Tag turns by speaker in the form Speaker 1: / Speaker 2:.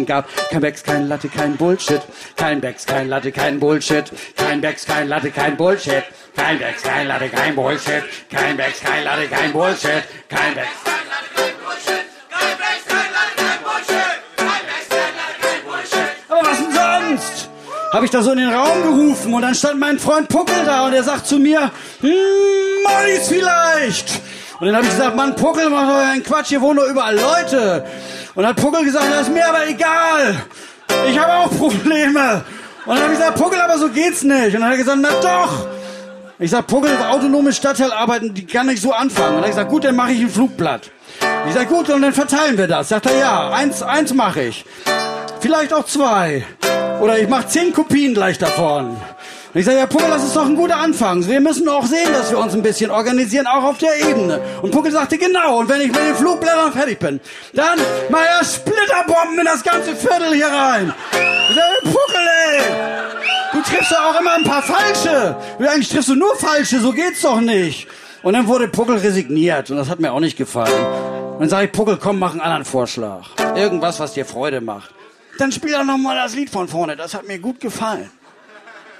Speaker 1: gab. Kein Becks, kein Latte, kein Bullshit. Kein Becks, kein Latte, kein Bullshit. Kein Becks, kein Latte, kein Bullshit. Kein Becks, kein Latte, kein Bullshit. Kein Becks, kein Latte, kein Bullshit. Kein Becks, kein Latte, kein Bullshit. Kein Becks, kein Latte, kein Bullshit. Kein Becks, kein Latte, kein Bullshit. Aber was denn sonst? Habe ich da so in den Raum gerufen und dann stand mein Freund Puckel da und er sagt zu mir, Morris vielleicht. Und dann habe ich gesagt, Mann, Puckel, mach doch einen Quatsch, hier wohnen doch überall Leute. Und dann hat Puckel gesagt, das ist mir aber egal. Ich habe auch Probleme. Und dann habe ich gesagt, Puckel, aber so geht's nicht. Und dann hat er gesagt, na doch. Ich sag, Puckel, autonome Stadtteilarbeiten, die kann ich so anfangen. Und dann habe ich gesagt, gut, dann mache ich ein Flugblatt. Ich sag, gut, und dann verteilen wir das. Sagt er, ja, eins mache ich. Vielleicht auch 2. Oder ich mache 10 Kopien gleich davon. Und ich sage, ja, Puckel, das ist doch ein guter Anfang. Wir müssen auch sehen, dass wir uns ein bisschen organisieren, auch auf der Ebene. Und Puckel sagte, genau, und wenn ich mit den Flugblättern fertig bin, dann mach ich Splitterbomben in das ganze Viertel hier rein. Ich sage, Puckel, ey, du triffst doch auch immer ein paar Falsche. Eigentlich triffst du nur Falsche, so geht's doch nicht. Und dann wurde Puckel resigniert und das hat mir auch nicht gefallen. Und dann sage ich, Puckel, komm, mach einen anderen Vorschlag. Irgendwas, was dir Freude macht. Dann spiel doch noch mal das Lied von vorne, das hat mir gut gefallen.